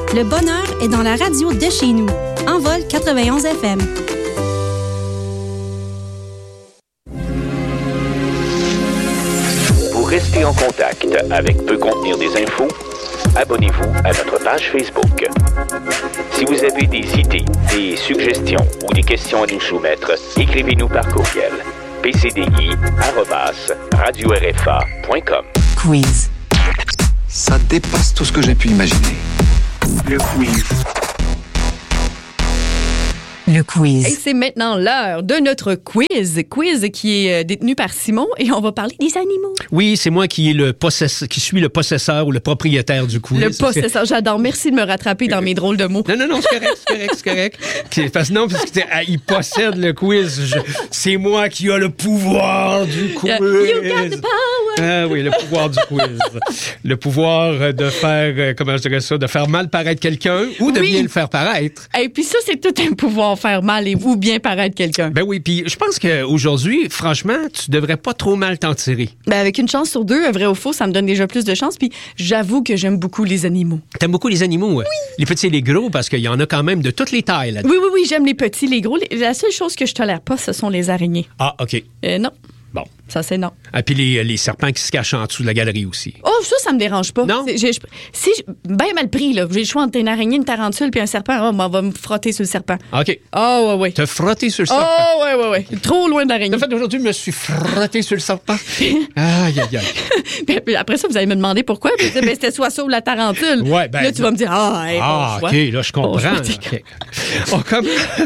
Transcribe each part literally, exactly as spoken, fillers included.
Le bonheur est dans la radio de chez nous. Envol quatre-vingt-onze F M. Pour rester en contact avec Peut contenir des infos, abonnez-vous à notre page Facebook. Si vous avez des idées, des suggestions ou des questions à nous soumettre, écrivez-nous par courriel. p c d i arobase radio r f a point com. Quiz. Ça dépasse tout ce que j'ai pu imaginer. Le quiz. Le quiz. Et c'est maintenant l'heure de notre quiz. Quiz qui est détenu par Simon et on va parler des animaux. Oui, c'est moi qui, est le possess... qui suis le possesseur ou le propriétaire du quiz. Le possesseur, j'adore. Merci de me rattraper dans mes drôles de mots. Non, non, non, c'est correct, c'est correct, c'est correct. C'est parce que non, parce qu'il possède le quiz. Je... C'est moi qui ai le pouvoir du quiz. You got the power. Ah oui, le pouvoir du quiz. Le pouvoir de faire, comment je dirais ça, de faire mal paraître quelqu'un ou de oui. bien le faire paraître. Et puis ça, c'est tout un pouvoir, faire mal et ou bien paraître quelqu'un. Ben oui, puis je pense qu'aujourd'hui, franchement, tu devrais pas trop mal t'en tirer. Ben avec une chance sur deux, un vrai ou faux, ça me donne déjà plus de chance. Puis j'avoue que j'aime beaucoup les animaux. T'aimes beaucoup les animaux? Oui. Les petits et les gros, parce qu'il y en a quand même de toutes les tailles là-dedans. Oui, oui, oui, j'aime les petits, les gros. La seule chose que je tolère pas, ce sont les araignées. Ah, OK. Euh, non. Bon. Ça, c'est non. Ah, puis les, les serpents qui se cachent en dessous de la galerie aussi. Oh, ça, ça me dérange pas. Non? C'est, j'ai, si, bien mal pris, là. J'ai le choix entre une araignée, une tarentule puis un serpent. Oh, ben, on va me frotter sur le serpent. OK. Oh, ouais, ouais. Te frotter sur le serpent. Oh, ouais, ouais, ouais. Trop loin de l'araignée. En fait, aujourd'hui, je me suis frotté sur le serpent. Aïe, aïe, aïe. Puis après ça, vous allez me demander pourquoi. Puis, ben, c'était soit ça ou la tarentule. Ouais, ben. Là, tu vas me dire, ah, hey, ah, bon OK, choix. là, je comprends. Bon choix, Okay. Oh, comme...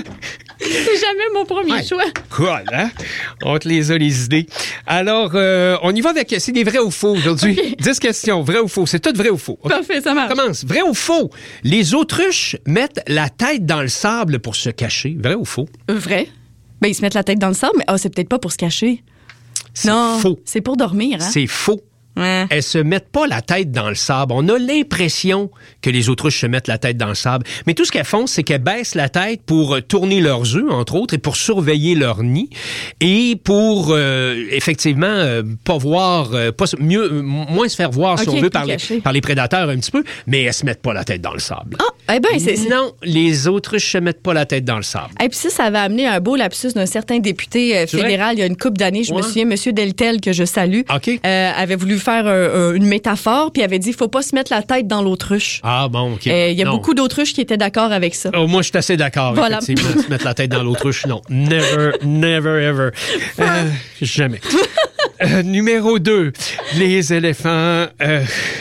C'est jamais mon premier ouais. choix. Cool, hein? On te les a, les idées. Alors, euh, on y va avec... C'est des vrais ou faux aujourd'hui. Okay. dix questions, vrai ou faux. C'est tout vrai ou faux. Okay. Parfait, ça marche. On commence. Vrai ou faux? Les autruches mettent la tête dans le sable pour se cacher. Vrai ou faux? Vrai. Ben, ils se mettent la tête dans le sable, mais oh, c'est peut-être pas pour se cacher. C'est non, faux. C'est pour dormir, hein? C'est faux. Ouais. Elles se mettent pas la tête dans le sable. On a l'impression que les autruches se mettent la tête dans le sable. Mais tout ce qu'elles font, c'est qu'elles baissent la tête pour tourner leurs œufs, entre autres, et pour surveiller leur nid, et pour, euh, effectivement, euh, pas voir, euh, pas, mieux, euh, moins se faire voir, okay, si on veut, par les, par les prédateurs un petit peu, mais elles se mettent pas la tête dans le sable. Ah, eh ben, c'est... Non, les autruches se mettent pas la tête dans le sable. Et puis ça, ça va amener un beau lapsus d'un certain député euh, fédéral il y a une couple d'années. Je ouais. me souviens, M. Deltel, que je salue, okay. euh, avait voulu faire un, un, une métaphore, puis avait dit, il faut pas se mettre la tête dans l'autruche. Ah bon, OK. Il euh, y a non. beaucoup d'autruches qui étaient d'accord avec ça. Oh, moi, je suis assez d'accord, voilà. Effectivement, se mettre la tête dans l'autruche, non. Never, never, ever. Euh, jamais. euh, numéro deux, les éléphants... Euh...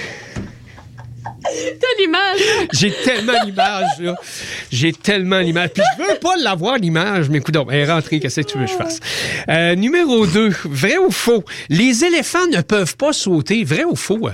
T'as l'image. J'ai tellement l'image, là. J'ai tellement l'image. Puis je veux pas l'avoir, l'image, mais écoute, elle est rentrée, qu'est-ce que tu veux que je fasse? Euh, numéro deux, vrai ou faux? Les éléphants ne peuvent pas sauter. Vrai ou faux?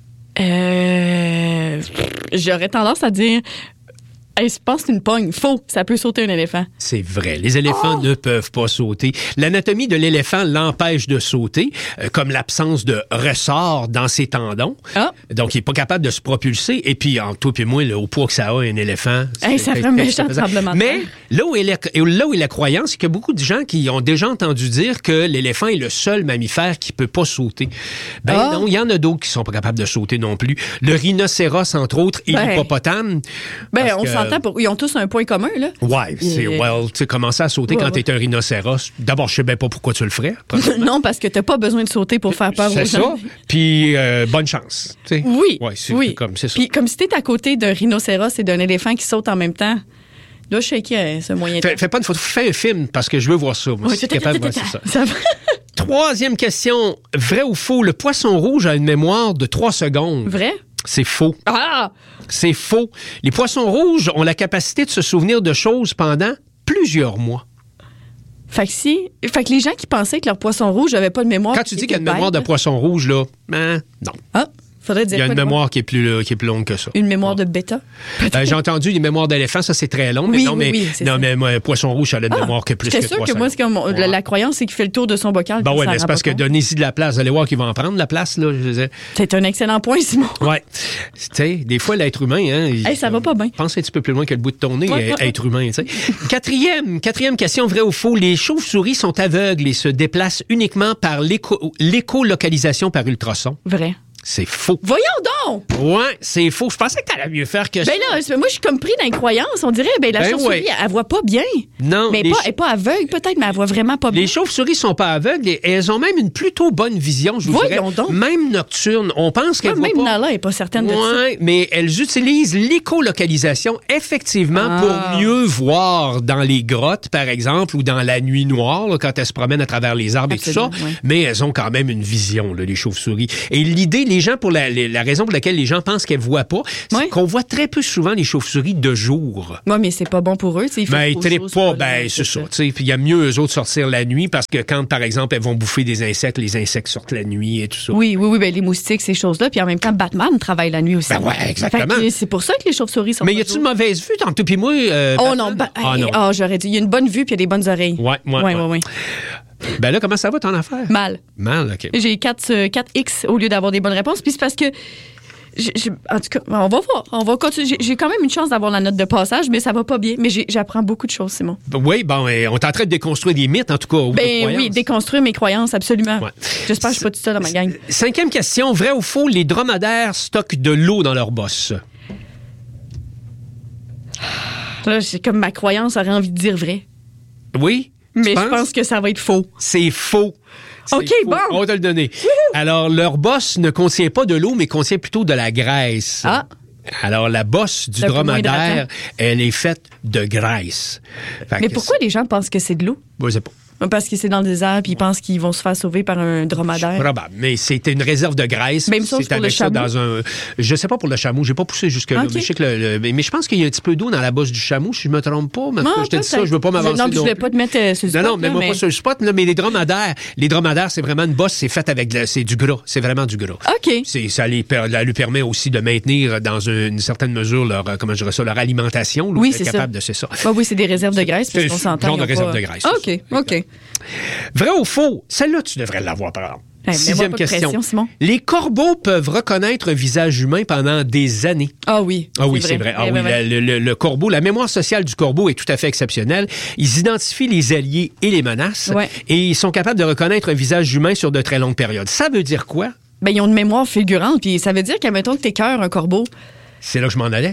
Euh... J'aurais tendance à dire... Hey, je pense que c'est une pogne. Faux. Ça peut sauter un éléphant. C'est vrai. Les éléphants oh! ne peuvent pas sauter. L'anatomie de l'éléphant l'empêche de sauter, euh, comme l'absence de ressort dans ses tendons. Oh! Donc, il n'est pas capable de se propulser. Et puis, entre toi et moi, le, au poids que ça a, un éléphant... Hey, ça fait un méchant tremblement de terre. Mais là où, est la, là où est la croyance, c'est qu'il y a beaucoup de gens qui ont déjà entendu dire que l'éléphant est le seul mammifère qui ne peut pas sauter. Ben oh! non, il y en a d'autres qui ne sont pas capables de sauter non plus. Le rhinocéros, entre autres, et ben, l'hippopotame. Ben, on s'entend. Pour... Ils ont tous un point commun, là. Ouais, c'est, Et... well, tu sais, commencer à sauter ouais, quand ouais. t'es un rhinocéros. D'abord, je sais bien pas pourquoi tu le ferais. Non, parce que t'as pas besoin de sauter pour faire peur aux gens. C'est ça. Puis, euh, bonne chance. T'sais. Oui. Ouais, c'est, oui. C'est comme, c'est ça. Puis, comme si t'es à côté d'un rhinocéros et d'un éléphant qui sautent en même temps. Là, je sais qu'il y a ce moyen fais, fais pas une photo, fais un film, parce que je veux voir ça. Moi, oui, si t'es capable, ouais, c'est ça. ça va. Troisième question. Vrai ou faux? Le poisson rouge a une mémoire de trois secondes. Vrai? C'est faux. Ah! C'est faux. Les poissons rouges ont la capacité de se souvenir de choses pendant plusieurs mois. Fait que si... Fait que les gens qui pensaient que leur poisson rouge n'avait pas de mémoire... Quand tu dis qu'il y a une mémoire de poisson rouge, là, ben, non. Ah! Faudrait dire Il y a une mémoire moi? qui est, plus, qui est plus longue que ça. Une mémoire ouais. de bêta? Euh, j'ai entendu les mémoires d'éléphant, ça c'est très long. Mais oui, non, oui, mais, oui, c'est non, ça. mais moi, poisson rouge, ça a une ah, mémoire que plus que trois secondes. J'étais sûre que moi, c'est comme, ouais. la, la croyance, c'est qu'il fait le tour de son bocal. Ben oui, mais c'est parce que donnez-y de la place. Vous allez voir qu'il va en prendre la place. Là, je disais. C'est un excellent point, Simon. Oui. Tu sais, des fois, l'être humain... Hein, hey, ça euh, va pas bien. Pense un petit peu plus loin que le bout de ton nez, ouais, être humain. Tu sais. Quatrième, quatrième question, vrai ou faux. Les chauves-souris sont aveugles et se déplacent uniquement par l'écho, l'écolocalisation par ultrasons. Vrai. C'est faux. Voyons non! Ouais, c'est faux. Je pensais que t'allais mieux faire que ça. Ben là, moi, je suis comme pris d'incroyance. On dirait, ben la Ben chauve-souris, ouais. elle, elle voit pas bien. Non, Mais les pas, ch- elle est pas aveugle, peut-être, mais elle voit vraiment pas bien. Les chauves-souris sont pas aveugles et elles ont même une plutôt bonne vision, je vous Voyons dirais. donc. Même nocturne. On pense qu'elles Ah, voient même pas. Nala n'est pas certaine de ça. Oui, mais elles utilisent l'écolocalisation, effectivement, Ah. pour mieux voir dans les grottes, par exemple, ou dans la nuit noire, là, quand elles se promènent à travers les arbres Absolument, et tout ça. ouais. Mais elles ont quand même une vision, là, les chauves-souris. Et l'idée, les gens, pour la, la raison pour laquelle les gens pensent qu'elles voient pas, c'est Ouais. qu'on voit très peu souvent les chauves-souris de jour. Moi, mais c'est pas bon pour eux. tu sais, il fait Ben, ils trop trippent chaud, pas, là, ben, c'est ça. tu sais. Puis il y a mieux, eux autres, sortir la nuit parce que quand, par exemple, elles vont bouffer des insectes, les insectes sortent la nuit et tout ça. Oui, oui, oui, ben, les moustiques, ces choses-là. Puis en même temps, Batman travaille la nuit aussi. Ben ouais, exactement. Fait que c'est pour ça que les chauves-souris sont Mais pas y a-tu une jours. mauvaise vue tantôt? Puis moi. euh, Oh Batman? non, ba- Ah hey, non. ah, j'aurais dit. Il y a une bonne vue puis il y a des bonnes oreilles. Ouais, ouais, ouais, ouais. ouais, ouais. Ben là, comment ça va ton affaire? Mal. Mal, OK. J'ai quatre X au lieu d'avoir des bonnes réponses. Puis c'est parce que. j'ai- j'ai- en tout cas, on va voir. On va continuer. J'ai- J'ai quand même une chance d'avoir la note de passage, mais ça va pas bien. Mais j'ai- j'apprends beaucoup de choses, Simon. Oui, bon, euh, on est en train de déconstruire des mythes, en tout cas. ou de Ben croyances. oui, déconstruire mes croyances, absolument. Ouais. J'espère que je suis pas toute seule dans ma gang. Cinquième question, vrai ou faux, les dromadaires stockent de l'eau dans leur bosse? Là, c'est comme ma croyance aurait envie de dire vrai. Oui? Tu Mais je penses? pense que ça va être faux. C'est faux. C'est OK, faux. bon. On va te le donner. Alors, leur bosse ne contient pas de l'eau, mais contient plutôt de la graisse. Ah. Alors, la bosse du C'est un peu moins dromadaire, hydratant. elle est faite de graisse. Fait Mais que pourquoi c'est- les gens pensent que c'est de l'eau? Je sais pas. Parce que c'est dans le désert, puis ils pensent qu'ils vont se faire sauver par un dromadaire. Probable. Mais c'était une réserve de graisse. Même chose C'est pour le avec ça chameau? dans un. Je sais pas pour le chameau. J'ai pas poussé jusque-là. OK. Mais je sais que le- le- mais mais je pense qu'il y a un petit peu d'eau dans la bosse du chameau, si je me trompe pas. Mais en tout cas, Ah, je te dis ça, peut-être. je veux pas m'avancer. Non, puis je voulais plus. pas te mettre euh, sur le Non, spot, non, mais là, moi pas sur le spot, là, mais les dromadaires, les dromadaires, c'est vraiment une bosse, c'est fait avec de la- c'est du gras. C'est vraiment du gras. OK. C'est, ça les per- ça lui permet aussi de maintenir dans une, une certaine mesure leur, euh, comment je dirais ça, leur alimentation. là, Oui, être c'est capable ça. de, c'est ça. Ah oui, c'est des réserves de graisse, parce C'est qu'on un s'entend. genre ils de ont réserve pas- de graisse, Ah, c'est OK, OK. Vrai ou faux? Celle-là, tu devrais l'avoir, par exemple. Hey, mets-moi Sixième pas de question. pression, Simon. Les corbeaux peuvent reconnaître un visage humain pendant des années. Ah oui. Ah oui, c'est vrai. Ah Eh, oui, ouais, ouais. le, le- le corbeau, la mémoire sociale du corbeau est tout à fait exceptionnelle. Ils identifient les alliés et les menaces Ouais. et ils sont capables de reconnaître un visage humain sur de très longues périodes. Ça veut dire quoi? Ben, ils ont une mémoire fulgurante, puis ça veut dire qu'admettons que t'écœures un corbeau. C'est là que je m'en allais.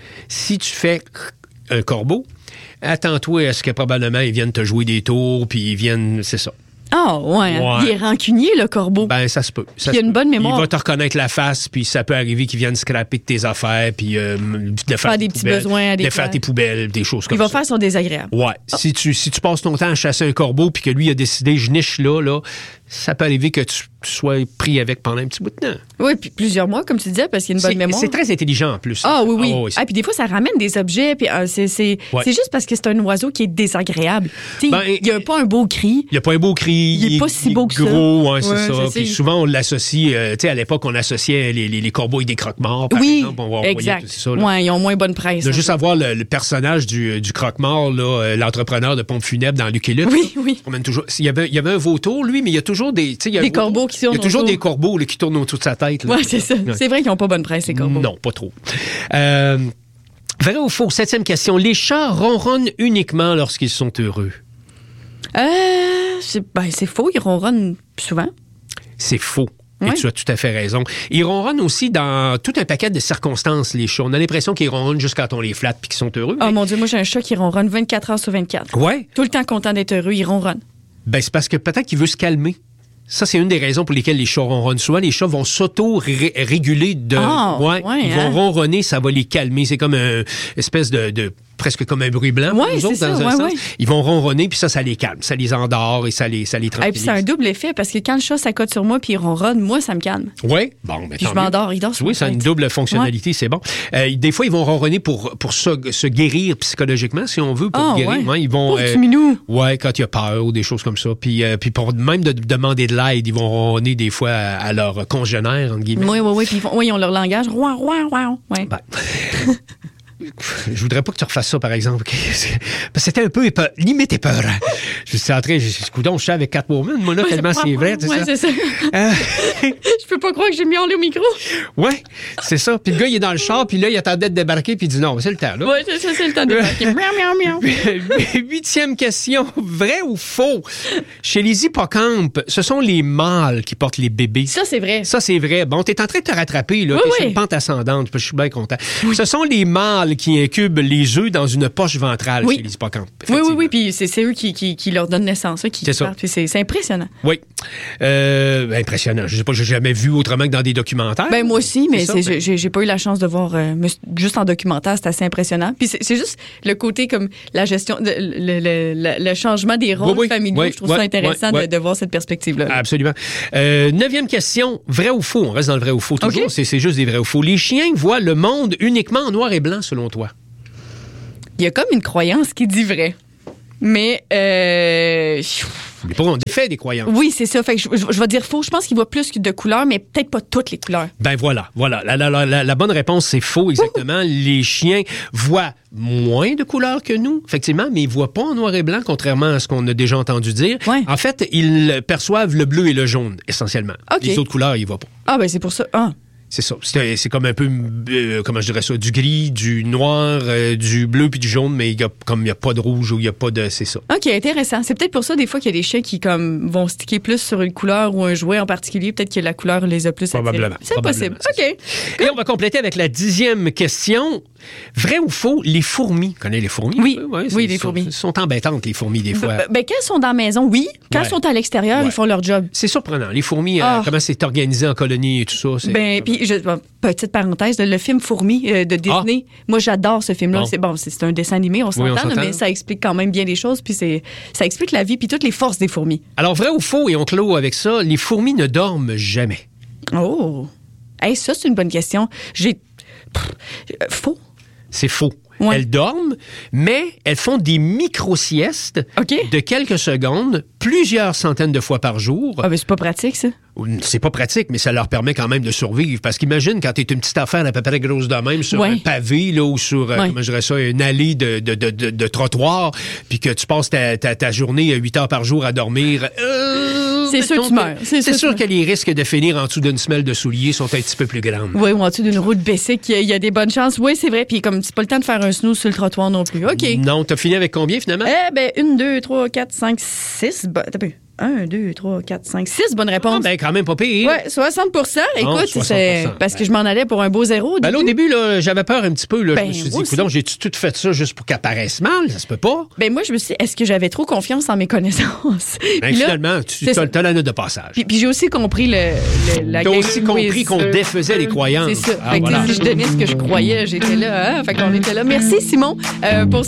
Si tu fais un corbeau, attends-toi à ce que probablement ils viennent te jouer des tours, puis ils viennent... C'est ça. Ah, ouais. hein. Ouais. Il est rancunier, le corbeau. Ben, ça se peut. Ça Puis il a se une peut. bonne mémoire. Il va te reconnaître la face, puis ça peut arriver qu'il vienne scraper de tes affaires, puis euh, de faire Faire tes des petits poubelles, besoins à des de faire fois. tes poubelles, des choses comme il va ça. faire son désagréable. Ouais. Si, tu, si tu passes ton temps à chasser un corbeau, puis que lui a décidé, je niche là, là, ça peut arriver que tu, tu sois pris avec pendant un petit bout de temps. Oui, puis plusieurs mois, comme tu disais, parce qu'il y a une bonne C'est, mémoire. c'est très intelligent en plus. Ah oui, oui. Ah, oui, c'est- Ah, puis des fois, ça ramène des objets, puis euh, c'est, c'est, Ouais. c'est juste parce que c'est un oiseau qui est désagréable. Tu sais, Ben, il n'y a pas un beau cri. Il n'y a pas un beau cri. Il est pas si beau que ça. gros, ouais, c'est Ouais, ça. je sais. Puis souvent, on l'associe, euh, tu sais, à l'époque, on associait les, les, les corbeaux avec des croque-morts, par Oui, exemple. On va envoyer exact. tout ça, là. Ouais, ils ont moins bonne presse. De hein. juste avoir le, le personnage du, du croque-mort, là, euh, l'entrepreneur de pompe funèbre dans Lucky Luke. Oui, oui. Il promène toujours. Il y avait, il y avait un vautour, lui, mais il y a toujours des. tu sais, il y a Des un vautour- corbeaux qui tournent Il y a toujours autour. des corbeaux là, qui tournent autour de sa tête. Là. Ouais, c'est ça. Ouais. C'est vrai qu'ils n'ont pas bonne presse, les corbeaux. Non, pas trop. Euh, vrai ou faux? Septième question. Les chats ronronnent uniquement lorsqu'ils sont heureux. Euh, c'est, ben, c'est faux, ils ronronnent souvent. C'est faux. Et Ouais. tu as tout à fait raison. Ils ronronnent aussi dans tout un paquet de circonstances, les chats. On a l'impression qu'ils ronronnent juste quand on les flatte puis qu'ils sont heureux. Oh mais- mon Dieu, moi j'ai un chat qui ronronne vingt-quatre heures sur vingt-quatre. Ouais. Tout le temps content d'être heureux, il ronronne. Ben, c'est parce que peut-être qu'il veut se calmer. Ça, c'est une des raisons pour lesquelles les chats ronronnent. Souvent, les chats vont s'auto-réguler de. Ah, ouais, ils hein? vont ronronner, ça va les calmer. C'est comme une espèce de, de- presque comme un bruit blanc. pour Ouais, nous c'est autres, ça, dans un ouais, sens. ouais. Ils vont ronronner, puis ça, ça les calme. Ça les endort et ça les, ça les Et puis tranquillise. c'est un double effet parce que quand le chat s'accote sur moi puis il ronronne, moi ça me calme. Oui, bon, ben, Puis tant je m'endors, il dort mieux. sur Oui, ma ça a une tête. double fonctionnalité, c'est bon. Euh, des fois, ils vont ronronner pour, pour se, se guérir psychologiquement, si on veut, pour Ah, guérir. ouais. Ouais, ils vont. Oh, petit minou. ouais, quand il y a peur ou des choses comme ça. Puis, euh, puis pour même de, de demander de l'aide, ils vont ronronner des fois à, à leurs congénères, entre guillemets. Oui, oui, oui. Puis ils, font, oui, ils ont leur langage. Roi, roi, roi. Ouais. Ben. Je voudrais pas que tu refasses ça, par exemple. Parce que c'était un peu épe- limite épeurant. Je suis entré, je suis coudon, je suis avec Catwoman, moi là, Ouais, tellement c'est vrai, c'est ouais, ça. c'est ça. Euh, Je peux pas croire que j'ai mis en au micro. ouais, c'est ça. Puis le gars, il est dans le char, puis là, il attendait de débarquer, puis il dit non, c'est le temps, là. Ouais, c'est ça, c'est le temps de débarquer. Miaou, miaou, miaou. Huitième question, vrai ou faux? Chez les hippocampes, ce sont les mâles qui portent les bébés. Ça, c'est vrai. Ça, c'est vrai. Bon, t'es en train de te rattraper, là. Oui, T'es oui. sur une pente ascendante. Je suis bien content. Ce sont les mâles qui incubent les œufs dans une poche ventrale Oui. chez les hippocampes. Oui, oui, effectivement. oui. Puis c'est, c'est eux qui, qui, qui leur donnent naissance. Eux qui C'est ça. partent. Puis C'est, c'est impressionnant. Oui. Euh, impressionnant. Je sais pas, j'ai jamais vu autrement que dans des documentaires. Ben moi aussi, mais C'est ça, c'est, ben- j'ai, j'ai pas eu la chance de voir euh, mais juste en documentaire, c'est assez impressionnant. Puis c'est, c'est juste le côté comme la gestion, de- le, le, le, le changement des rôles Oui, oui, familiaux. oui, je trouve ouais, ça intéressant ouais, ouais. De, de voir cette perspective-là. Absolument. Euh, neuvième question, vrai ou faux? On reste dans le vrai ou faux toujours. OK. C'est, c'est juste des vrais ou faux. Les chiens voient le monde uniquement en noir et blanc, selon toi? Il y a comme une croyance qui dit vrai. Mais euh, Mais pas, on défait des croyances. oui, c'est ça. Fait que je, je, je vais dire faux. Je pense qu'il voit plus de couleurs, mais peut-être pas toutes les couleurs. Ben voilà, voilà. La, la, la, la, la bonne réponse, c'est faux, exactement. Les chiens voient moins de couleurs que nous, effectivement, mais ils voient pas en noir et blanc, contrairement à ce qu'on a déjà entendu dire. Ouais. En fait, ils perçoivent le bleu et le jaune, essentiellement. OK. Les autres couleurs, ils voient pas. Ah ben c'est pour ça. Ah. C'est ça. C'est, c'est comme un peu, euh, comment je dirais ça, du gris, du noir, euh, du bleu puis du jaune, mais il y a, comme il n'y a pas de rouge ou il n'y a pas de... C'est ça. OK, intéressant. C'est peut-être pour ça, des fois, qu'il y a des chiens qui comme, vont sticker plus sur une couleur ou un jouet en particulier. Peut-être que la couleur les a plus attirés. Probablement. C'est Probablement, possible. c'est OK. Et on va compléter avec la dixième question. Vrai ou faux, les fourmis. Tu connais les fourmis? Oui. Ouais, Oui, c'est- les sont- fourmis. sont embêtantes, les fourmis, des fois. Ben, ben, quand elles sont dans la maison, oui. Quand Ouais. elles sont à l'extérieur, Ouais. ils font leur job. C'est surprenant. Les fourmis, euh, Ah. comment c'est organisé en colonie et tout ça. C'est... Ben, puis, je- bon, petite parenthèse, le film Fourmis euh, de Disney, moi, j'adore ce film-là. Bon. C'est bon, c'est, c'est un dessin animé, on Oui, s'entend, on là, s'entend. mais ça explique quand même bien les choses, puis c'est, ça explique la vie, puis toutes les forces des fourmis. Alors, vrai ou faux, et on clôt avec ça, les fourmis ne dorment jamais. Oh! Hey, ça, c'est une bonne question. J'ai. Pff, euh, faux. C'est faux. Ouais. Elles dorment, mais elles font des micro-siestes OK. de quelques secondes, plusieurs centaines de fois par jour. Ah, ben, c'est pas pratique, ça. C'est pas pratique, mais ça leur permet quand même de survivre. Parce qu'imagine quand t'es une petite affaire à peu près grosse de même sur Ouais. un pavé là, ou sur, euh, Ouais. comment je dirais ça, une allée de, de, de, de, de trottoir, puis que tu passes ta, ta, ta journée huit heures par jour à dormir. euh, C'est sûr mettons que tu meurs. C'est C'est sûr sûr que- que les risques de finir en dessous d'une semelle de souliers sont un petit peu plus grands. Oui, ou en dessous d'une route baissée, il y a des bonnes chances. Oui, c'est vrai. Puis comme c'est pas le temps de faire un snooze sur le trottoir non plus. OK. Non, t'as fini avec combien finalement? Eh ben, une, deux, trois, quatre, cinq, six. Bon, attends un peu. Un, deux, trois, quatre, cinq, six bonnes Ah, réponses. ben quand même pas pire. Ouais, soixante pour cent. Bon, Écoute, soixante pour cent. c'est parce que je m'en allais pour un beau zéro. au Ben là, au début. début, là, j'avais peur un petit peu. Là. Ben, je me suis moi dit, aussi. coudonc, j'ai-tu tout fait ça juste pour qu'elle paraisse mal? Ça se peut pas. Ben moi, je me suis dit, est-ce que j'avais trop confiance en mes connaissances? Ben, Puis là, finalement, tu c'est as, ça. t'as la note de passage. Puis, puis j'ai aussi compris le, le- la T'as game aussi quiz. compris qu'on défaisait les croyances. C'est ça. Ah, Fait que, voilà. si je donnais ce que je croyais, j'étais là. Hein? Fait qu'on était là. Merci, Simon, euh, pour